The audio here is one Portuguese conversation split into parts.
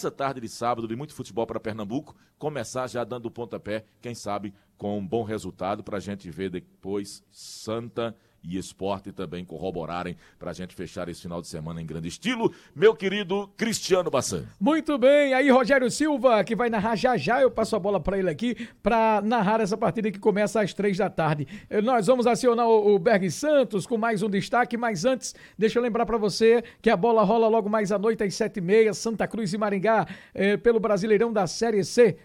nessa tarde de sábado de muito futebol para Pernambuco, começar já dando o pontapé, quem sabe com um bom resultado para a gente ver depois Santa e Sport também corroborarem para a gente fechar esse final de semana em grande estilo. Meu querido Cristiano Bassan. Muito bem, aí Rogério Silva, que vai narrar já, eu passo a bola para ele aqui, para narrar essa partida que começa às 3 da tarde. Nós vamos acionar o Berg Santos com mais um destaque, mas antes, deixa eu lembrar para você que a bola rola logo mais à noite às 7h30, Santa Cruz e Maringá, pelo Brasileirão da Série C.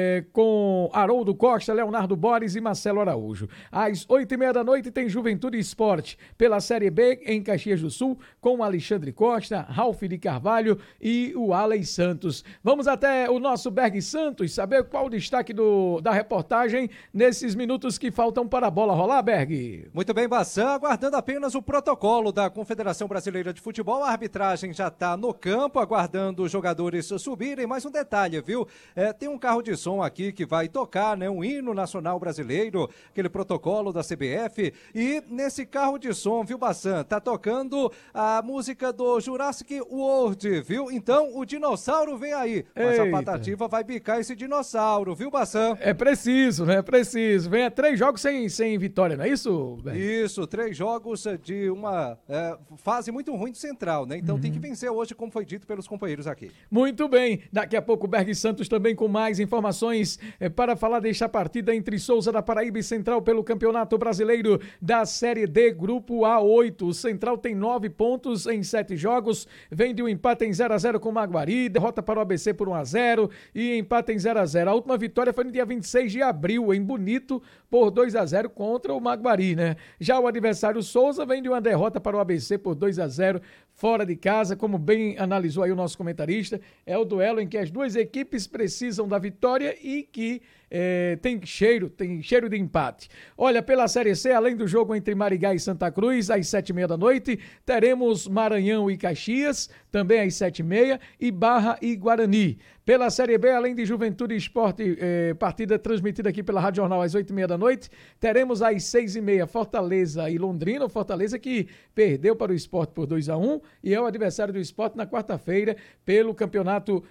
Com Haroldo Costa, Leonardo Borges e Marcelo Araújo. Às 8h30 da noite tem Juventude Esporte pela Série B em Caxias do Sul, com Alexandre Costa, Ralf de Carvalho e o Allen Santos. Vamos até o nosso Berg Santos saber qual o destaque da reportagem nesses minutos que faltam para a bola rolar, Berg. Muito bem, Bassan, aguardando apenas o protocolo da Confederação Brasileira de Futebol. A arbitragem já está no campo, aguardando os jogadores subirem. Mais um detalhe, viu? Tem um carro de som aqui que vai tocar, né, um hino nacional brasileiro, aquele protocolo da CBF, e nesse carro de som, viu, Bassan, tá tocando a música do Jurassic World, viu? Então o dinossauro vem aí, mas Eita. a Patativa vai bicar esse dinossauro, viu, Bassan? É preciso, né? É preciso. Vem a 3 jogos sem vitória, não é isso, Berg? Isso, 3 jogos de uma fase muito ruim do Central, né? Então tem que vencer hoje, como foi dito pelos companheiros aqui. Muito bem, daqui a pouco o Berg Santos também com mais informações para falar desta partida entre Souza da Paraíba e Central pelo Campeonato Brasileiro da Série D, Grupo A8. O Central tem 9 pontos em 7 jogos, vem de um empate em 0-0 com o Maguari, derrota para o ABC por 1-0 e empate em 0-0. A última vitória foi no dia 26 de abril, em Bonito, por 2-0 contra o Maguari, né? Já o adversário Souza vem de uma derrota para o ABC por 2-0 fora de casa, como bem analisou aí o nosso comentarista. É o duelo em que as duas equipes precisam da vitória e que tem cheiro de empate. Olha, pela Série C, além do jogo entre Maringá e Santa Cruz, às 7h30 da noite, teremos Maranhão e Caxias, também às 7h30, e Barra e Guarani. Pela Série B, além de Juventude e Esporte, partida transmitida aqui pela Rádio Jornal às 8h30 da noite, teremos às 6h30 Fortaleza e Londrina. O Fortaleza que perdeu para o Esporte por 2-1 e é o adversário do Esporte na quarta-feira pelo campeonato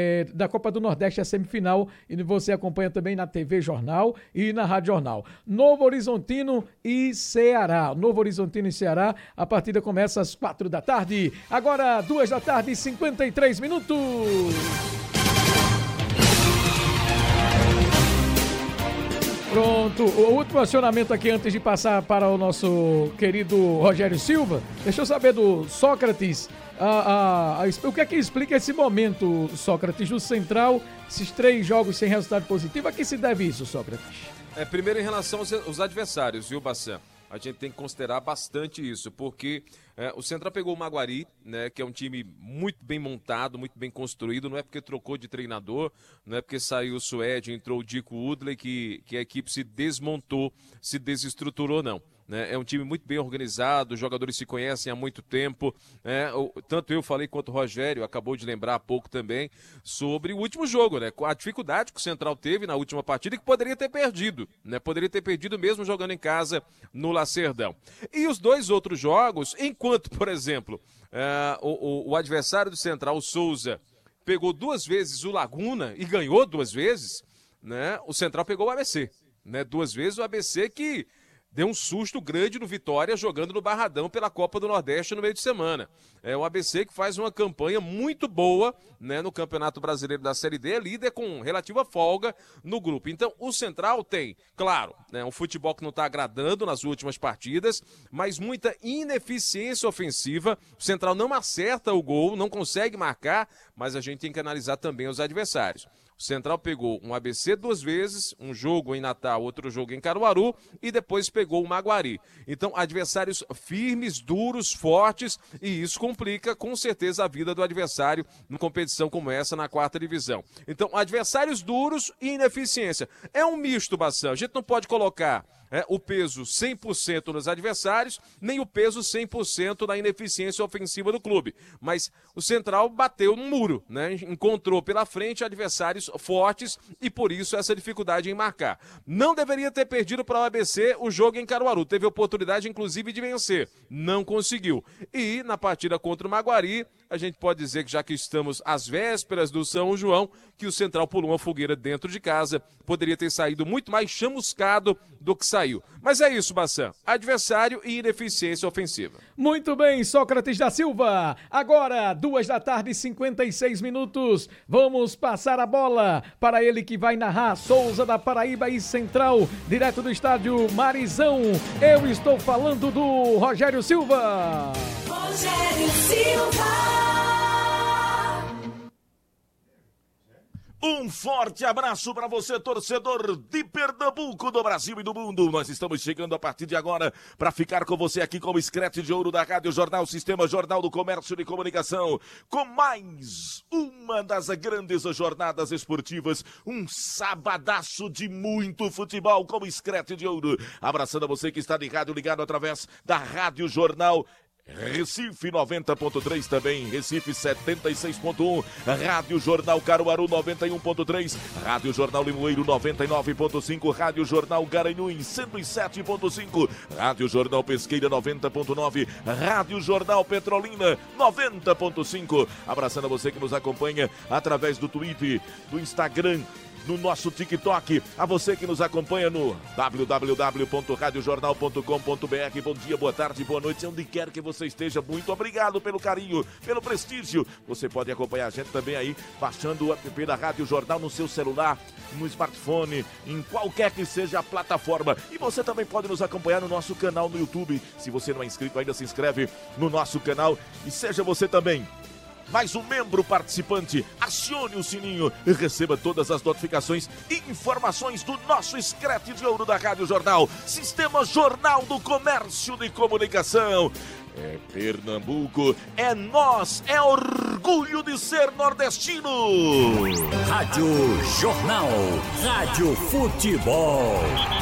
da Copa do Nordeste, a semifinal, e você acompanha também na TV Jornal e na Rádio Jornal. Novo Horizontino e Ceará. Novo Horizontino e Ceará, a partida começa às 4 da tarde. Agora, 2 da tarde e 53 minutos. Pronto, o último acionamento aqui antes de passar para o nosso querido Rogério Silva. Deixa eu saber do Sócrates, o que é que explica esse momento, Sócrates, do Central, esses 3 jogos sem resultado positivo. A que se deve isso, Sócrates? Primeiro em relação aos adversários, viu, Bassan? A gente tem que considerar bastante isso, porque o Central pegou o Maguari, né, que é um time muito bem montado, muito bem construído. Não é porque trocou de treinador, não é porque saiu o Suede, entrou o Dico Udley que a equipe se desmontou, se desestruturou, não. É um time muito bem organizado, os jogadores se conhecem há muito tempo, tanto eu falei quanto o Rogério acabou de lembrar há pouco também sobre o último jogo, né? A dificuldade que o Central teve na última partida e que poderia ter perdido, né? Poderia ter perdido mesmo jogando em casa no Lacerdão. E os 2 outros jogos, enquanto, por exemplo, o adversário do Central, o Souza, pegou 2 vezes o Laguna e ganhou 2 vezes, né? O Central pegou o ABC, né? 2 vezes o ABC que deu um susto grande no Vitória jogando no Barradão pela Copa do Nordeste no meio de semana. É o ABC que faz uma campanha muito boa, né, no Campeonato Brasileiro da Série D, líder com relativa folga no grupo. Então o Central tem, claro, né, um futebol que não está agradando nas últimas partidas, mas muita ineficiência ofensiva. O Central não acerta o gol, não consegue marcar, mas a gente tem que analisar também os adversários. O Central pegou um ABC 2 vezes, um jogo em Natal, outro jogo em Caruaru, e depois pegou o Maguari. Então, adversários firmes, duros, fortes, e isso complica com certeza a vida do adversário numa competição como essa na 4ª divisão. Então, adversários duros e ineficiência. É um misto, Bassan. A gente não pode colocar o peso 100% nos adversários, nem o peso 100% na ineficiência ofensiva do clube. Mas o Central bateu no muro, né? Encontrou pela frente adversários fortes e por isso essa dificuldade em marcar. Não deveria ter perdido para o ABC o jogo em Caruaru. Teve oportunidade, inclusive, de vencer. Não conseguiu. E na partida contra o Maguari, a gente pode dizer que já que estamos às vésperas do São João, que o Central pulou uma fogueira dentro de casa, poderia ter saído muito mais chamuscado do que saiu. Mas é isso, Bassan. Adversário e ineficiência ofensiva. Muito bem, Sócrates da Silva. Agora, 2h56. Vamos passar a bola para ele que vai narrar Souza da Paraíba e Central, direto do estádio Marizão. Eu estou falando do Rogério Silva. Rogério Silva. Um forte abraço para você, torcedor de Pernambuco, do Brasil e do mundo. Nós estamos chegando a partir de agora para ficar com você aqui com o Screte de Ouro da Rádio Jornal, Sistema Jornal do Comércio de Comunicação, com mais uma das grandes jornadas esportivas, um sabadaço de muito futebol com o Screte de Ouro. Abraçando a você que está de rádio ligado através da Rádio Jornal Recife 90.3, também Recife 76.1, Rádio Jornal Caruaru 91.3, Rádio Jornal Limoeiro 99.5, Rádio Jornal Garanhuns 107.5, Rádio Jornal Pesqueira 90.9, Rádio Jornal Petrolina 90.5. Abraçando a você que nos acompanha através do Twitter, do Instagram, no nosso TikTok, a você que nos acompanha no www.radiojornal.com.br. Bom dia, boa tarde, boa noite, onde quer que você esteja. Muito obrigado pelo carinho, pelo prestígio. Você pode acompanhar a gente também aí, baixando o app da Rádio Jornal no seu celular, no smartphone, em qualquer que seja a plataforma. E você também pode nos acompanhar no nosso canal no YouTube. Se você não é inscrito ainda, se inscreve no nosso canal e seja você também mais um membro participante. Acione o sininho e receba todas as notificações e informações do nosso Screte de Ouro da Rádio Jornal, Sistema Jornal do Comércio de Comunicação. É Pernambuco, é nós, é orgulho de ser nordestino. Rádio Jornal, Rádio Futebol.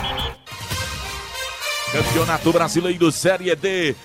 Campeonato Brasileiro Série D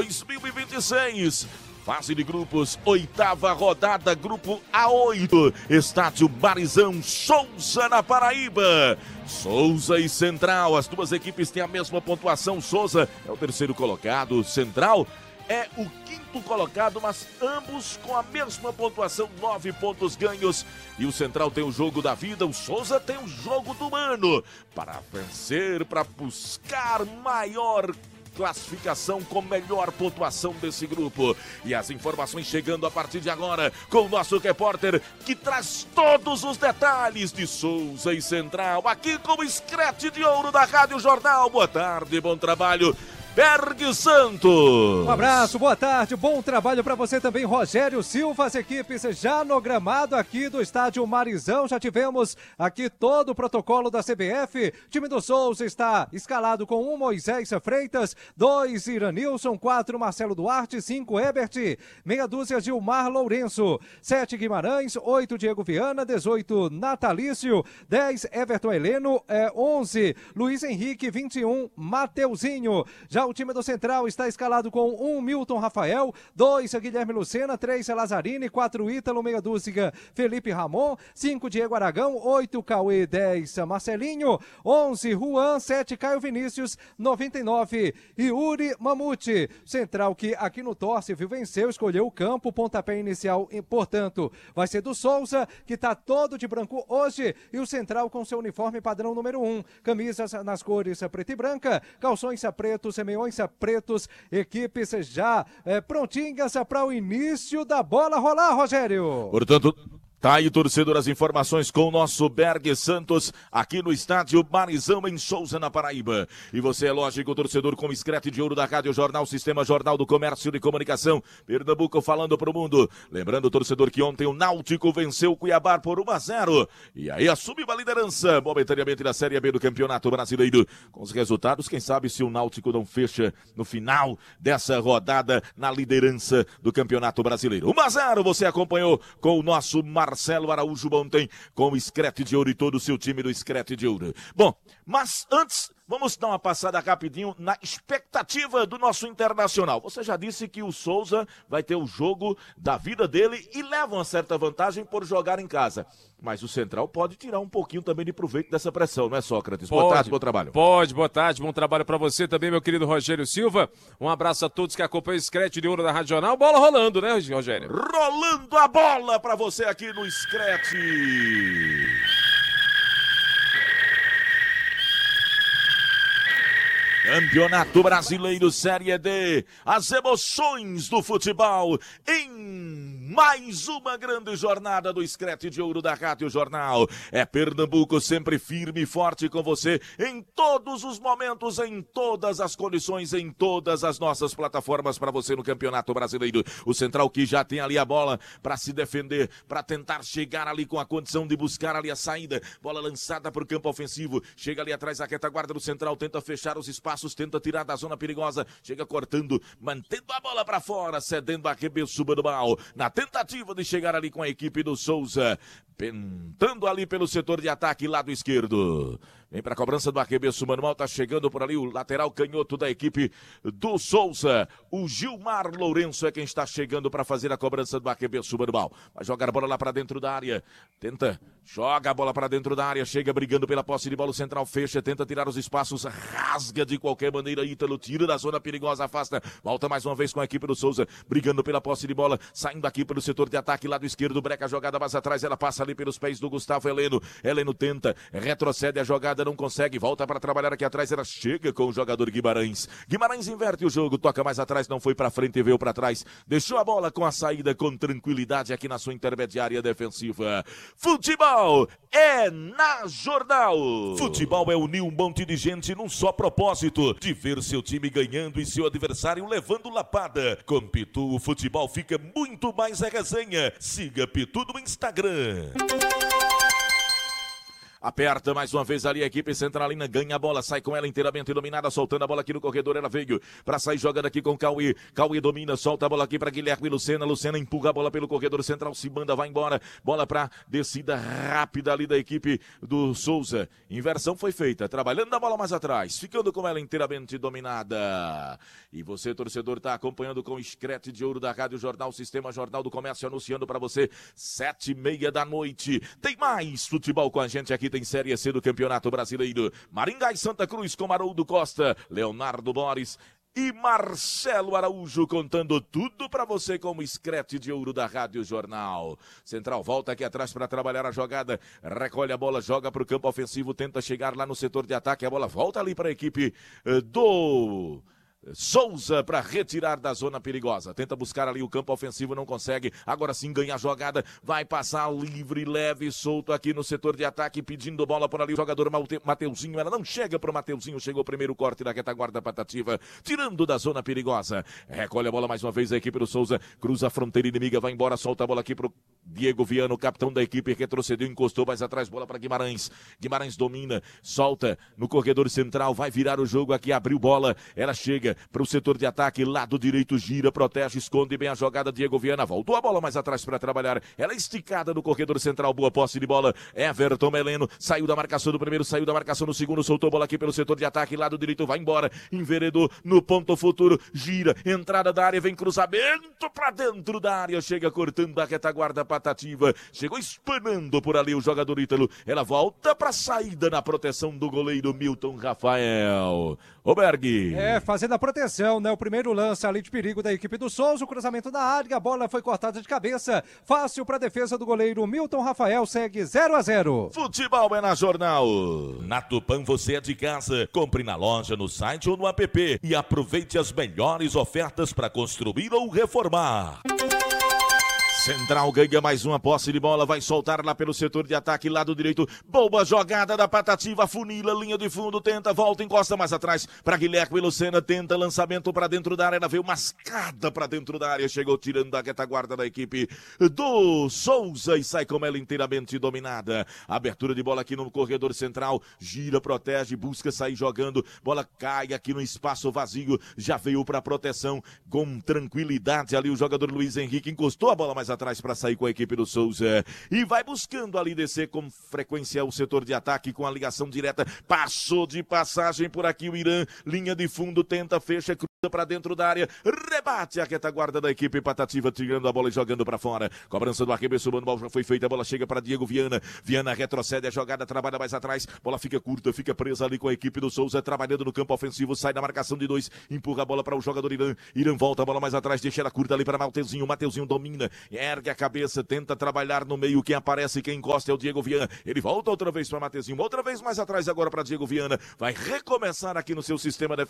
2026. Fase de grupos, 8ª rodada, grupo A8, estádio Marizão, Souza na Paraíba. Souza e Central, as duas equipes têm a mesma pontuação. Souza é o terceiro colocado, Central é o quinto colocado, mas ambos com a mesma pontuação, 9 pontos ganhos. E o Central tem o jogo da vida, o Souza tem o jogo do ano. Para vencer, para buscar maior classificação com melhor pontuação desse grupo. E as informações chegando a partir de agora com o nosso repórter que traz todos os detalhes de Souza e Central, aqui com o Screte de Ouro da Rádio Jornal. Boa tarde, bom trabalho, Berg Santos. Um abraço, boa tarde, bom trabalho para você também, Rogério Silva. As equipes já no gramado aqui do estádio Marizão. Já tivemos aqui todo o protocolo da CBF. O time do Souza está escalado com 1 Moisés Freitas, 2 Iranilson, 4 Marcelo Duarte, 5 Ebert, meia dúzia Gilmar Lourenço, 7 Guimarães, 8 Diego Viana, 18 Natalício, 10 Everton Heleno, 11 Luiz Henrique, 21 Mateuzinho. Já o time do Central está escalado com 1 Milton Rafael, 2 Guilherme Lucena, 3 Lazzarini, 4 Ítalo, meia dúzia Felipe Ramon, 5 Diego Aragão, 8 Cauê, 10 Marcelinho, 11 Juan, 7 Caio Vinícius, 99 Yuri Mamute. Central que aqui no Torce, viu, venceu, escolheu o campo, pontapé inicial, portanto, vai ser do Souza, que está todo de branco hoje, e o Central com seu uniforme padrão número 1, camisas nas cores preta e branca, calções pretos, meiões pretos, equipes já prontinhas para o início da bola rolar, Rogério. Portanto, tá aí, torcedor, as informações com o nosso Berg Santos, aqui no estádio Marizão, em Souza, na Paraíba. E você é lógico, torcedor, com o Screte de Ouro da Rádio Jornal, Sistema Jornal do Comércio de Comunicação, Pernambuco falando pro mundo. Lembrando, torcedor, que ontem o Náutico venceu o Cuiabá por 1-0. E aí assume uma liderança momentaneamente na Série B do Campeonato Brasileiro. Com os resultados, quem sabe se o Náutico não fecha no final dessa rodada na liderança do Campeonato Brasileiro. 1-0, você acompanhou com o nosso Marcelo Araújo ontem, com o Screte de Ouro e todo o seu time do Screte de Ouro. Bom, mas antes Vamos dar uma passada rapidinho na expectativa do nosso Internacional. Você já disse que o Souza vai ter o jogo da vida dele e leva uma certa vantagem por jogar em casa. Mas o Central pode tirar um pouquinho também de proveito dessa pressão, não é, Sócrates? Boa tarde, bom trabalho. Pode, boa tarde, bom trabalho pra você também, meu querido Rogério Silva. Um abraço a todos que acompanham o Screte de Ouro da Rádio Jornal. Bola rolando, né, Rogério? Rolando a bola pra você aqui no Screte. Campeonato Brasileiro Série D, as emoções do futebol em mais uma grande jornada do Screte de Ouro da Rádio Jornal. É Pernambuco sempre firme e forte com você em todos os momentos, em todas as condições, em todas as nossas plataformas para você no Campeonato Brasileiro. O Central que já tem ali a bola para se defender, para tentar chegar ali com a condição de buscar ali a saída. Bola lançada para o campo ofensivo, chega ali atrás a retaguarda do Central, tenta fechar os espaços, tenta tirar da zona perigosa, chega cortando, mantendo a bola para fora, cedendo a arremesso manual, na tentativa de chegar ali com a equipe do Souza, pentando ali pelo setor de ataque lado esquerdo. Vem para a cobrança do arremesso manual, tá chegando por ali o lateral canhoto da equipe do Souza. O Gilmar Lourenço é quem está chegando para fazer a cobrança do arremesso manual. Vai jogar a bola lá para dentro da área. Tenta, joga a bola para dentro da área, chega brigando pela posse de bola, o Central fecha, tenta tirar os espaços, rasga de qualquer maneira, Ítalo tira da zona perigosa, afasta, volta mais uma vez com a equipe do Souza, brigando pela posse de bola, saindo aqui pelo setor de ataque, lado esquerdo, breca a jogada mais atrás, ela passa ali pelos pés do Gustavo Heleno. Heleno tenta, retrocede a jogada, não consegue, volta para trabalhar aqui atrás, ela chega com o jogador Guimarães. Guimarães inverte o jogo, toca mais atrás, não foi para frente e veio para trás, deixou a bola com a saída com tranquilidade aqui na sua intermediária defensiva. Futebol é na Jornal. Futebol é unir um monte de gente num só propósito, de ver seu time ganhando e seu adversário levando lapada. Com Pitu, o futebol fica muito mais a resenha. Siga Pitu no Instagram. Aperta mais uma vez ali a equipe centralina, ganha a bola, sai com ela inteiramente dominada, soltando a bola aqui no corredor, ela veio para sair jogando aqui com o Cauê. Cauê domina, solta a bola aqui para Guilherme Lucena. Lucena empurra a bola pelo corredor central, se manda, vai embora. Bola para descida rápida ali da equipe do Souza. Inversão foi feita, trabalhando a bola mais atrás, ficando com ela inteiramente dominada. E você, torcedor, está acompanhando com o Screte de Ouro da Rádio Jornal, Sistema Jornal do Comércio, anunciando para você 7h30 da noite. Tem mais futebol com a gente aqui. Tem Série C do Campeonato Brasileiro. Maringá e Santa Cruz com Haroldo Costa, Leonardo Boris e Marcelo Araújo contando tudo para você com o Screte de Ouro da Rádio Jornal. Central volta aqui atrás para trabalhar a jogada, recolhe a bola, joga para o campo ofensivo, tenta chegar lá no setor de ataque, a bola volta ali para a equipe do Souza para retirar da zona perigosa, tenta buscar ali o campo ofensivo, não consegue, agora sim ganha a jogada, vai passar livre, leve, solto aqui no setor de ataque, pedindo bola por ali o jogador Mateuzinho, ela não chega pro Mateuzinho, chegou o primeiro corte da retaguarda patativa, tirando da zona perigosa, recolhe a bola mais uma vez a equipe do Souza, cruza a fronteira inimiga, vai embora, solta a bola aqui pro Diego Viano, capitão da equipe, retrocedeu, encostou mais atrás, bola para Guimarães, Guimarães domina, solta no corredor central, vai virar o jogo aqui, abriu bola, ela chega para o setor de ataque, lado direito, gira, protege, esconde bem a jogada, Diego Viana, voltou a bola mais atrás para trabalhar, ela é esticada no corredor central, boa posse de bola, Everton Meleno, saiu da marcação do primeiro, saiu da marcação no segundo, soltou a bola aqui pelo setor de ataque, lado direito, vai embora, enveredou no ponto futuro, gira, entrada da área, vem cruzamento para dentro da área, chega cortando a retaguarda patativa, chegou espanando por ali o jogador Ítalo, ela volta para saída na proteção do goleiro Milton Rafael. Ô Berg. Fazendo a proteção, né? O primeiro lance ali de perigo da equipe do Souza, o cruzamento na área, a bola foi cortada de cabeça, fácil para a defesa do goleiro Milton Rafael, segue 0-0. Futebol é na Jornal. Na Tupã você é de casa, compre na loja, no site ou no app e aproveite as melhores ofertas para construir ou reformar. Central ganha mais uma posse de bola, vai soltar lá pelo setor de ataque, lado direito, boa jogada da Patativa, funila, linha de fundo, tenta, volta, encosta mais atrás, para Guilherme Lucena, tenta lançamento para dentro da área, ela veio mascada para dentro da área, chegou tirando da retaguarda da equipe do Souza e sai com ela inteiramente dominada, abertura de bola aqui no corredor central, gira, protege, busca sair jogando, bola cai aqui no espaço vazio, já veio para proteção, com tranquilidade ali o jogador Luiz Henrique, encostou a bola mais atrás para sair com a equipe do Souza. E vai buscando ali descer com frequência o setor de ataque com a ligação direta. Passou de passagem por aqui o Irã. Linha de fundo, tenta, fecha, cruza para dentro da área. Rebate a retaguarda da equipe Patativa, tirando a bola e jogando para fora. Cobrança do arremesso, o bola já foi feita. A bola chega para Diego Viana. Viana retrocede a jogada, trabalha mais atrás. Bola fica curta, fica presa ali com a equipe do Souza. Trabalhando no campo ofensivo, sai da marcação de 2. Empurra a bola para o jogador Irã. Irã volta a bola mais atrás, deixa ela curta ali para Mateuzinho. Mateuzinho domina, ergue a cabeça, tenta trabalhar no meio. Quem aparece, quem encosta é o Diego Viana. Ele volta outra vez para Mateuzinho, outra vez mais atrás agora para Diego Viana. Vai recomeçar aqui no seu sistema defensivo.